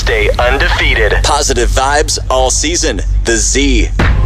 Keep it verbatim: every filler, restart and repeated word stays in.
stay undefeated. Positive vibes all season. The Z.